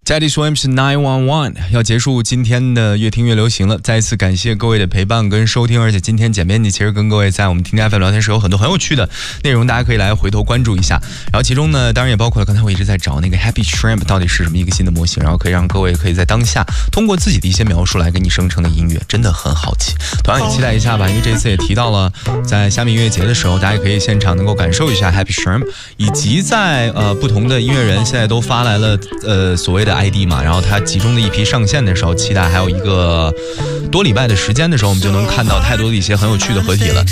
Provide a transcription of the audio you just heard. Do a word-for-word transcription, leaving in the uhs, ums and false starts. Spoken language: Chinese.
这里是 M 是九一一，要结束今天的越听越流行了。再一次感谢各位的陪伴跟收听，而且今天简编辑其实跟各位在我们听听 F M 聊天室有很多很有趣的内容，大家可以来回头关注一下。然后其中呢，当然也包括了刚才我一直在找那个 Happy Shrimp 到底是什么一个新的模型，然后可以让各位可以在当下通过自己的一些描述来给你生成的音乐，真的很好奇。同样也期待一下吧，因为这次也提到了在虾米音乐节的时候，大家也可以现场能够感受一下 Happy Shrimp， 以及在呃不同的音乐人现在都发来了呃所谓的 I D 嘛，然后他集中的一批上线的时候，期待还有一个多礼拜的时间的时候，我们就能看到太多的一些很有趣的合体了。